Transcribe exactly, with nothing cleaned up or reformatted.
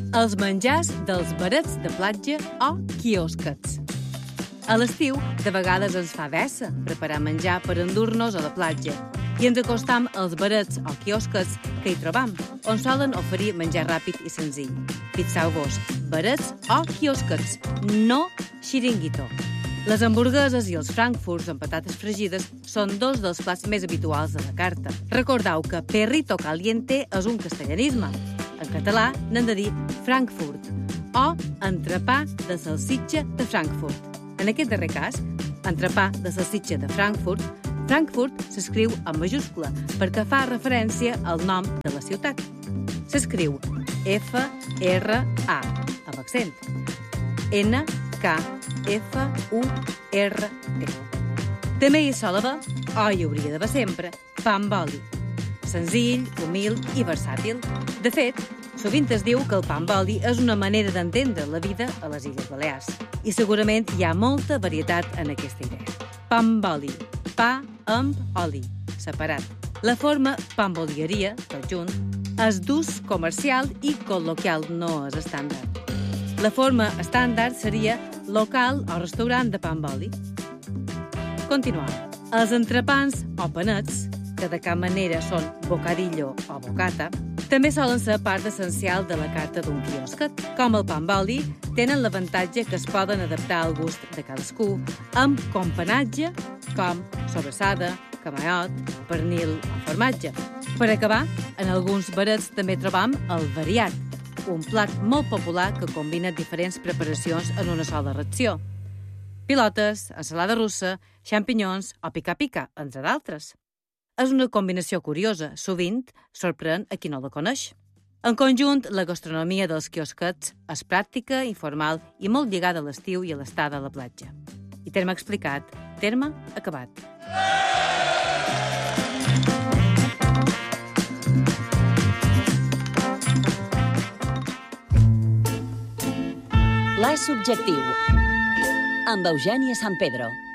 Els menjars dels barets de platja o quiosquets. A l'estiu, de vegades ens fa vessa preparar menjar per endur-nos a la platja i ens acostam als barets o quiosquets que hi trobam, on solen oferir menjar ràpid i senzill. Fixeu-vos, barets o quiosquets, no xiringuito. Les hamburgueses i els frankfurts amb patates fregides són dos dels plats més habituals de la carta. Recordeu que perrito caliente és un castellanisme. En català n'hem de dir frankfurt o entrepà de salsitxa de Frankfurt. En aquest darrer cas, entrepà de salsitxa de Frankfurt, Frankfurt s'escriu en majúscula perquè fa referència al nom de la ciutat. S'escriu F R A, amb accent. N K F U R T. També hi sol haver, o hi hauria d'haver sempre, pa amb oli. Senzill, humil i versàtil. De fet, sovint es diu que el pa amb oli és una manera d'entendre la vida a les Illes Balears. I segurament hi ha molta varietat en aquesta idea. Pa amb oli, pa amb oli, separat. La forma pambolieria, tot junt, és d'ús comercial i col·loquial, no és estàndard. La forma estàndard seria local o restaurant de pa amb oli. Continuem. Els entrepans o panets, que de cap manera són bocadillo o bocata, també solen ser part essencial de la carta d'un quiosquet. Com el pa amb oli, tenen l'avantatge que es poden adaptar al gust de cadascú, amb companatge com sobrassada, camaiot, pernil o formatge. Per acabar, en alguns barets també trobam el variat, un plat molt popular que combina diferents preparacions en una sola ració. Pilotes, ensalada russa, xampinyons o pica-pica, entre d'altres. És una combinació curiosa, sovint sorprèn a qui no la coneix. En conjunt, la gastronomia dels quiosquets és pràctica, informal i molt lligada a l'estiu i a l'estada a la platja. I terme explicat, terme acabat. Pla subjectiu amb Eugènia San Pedro.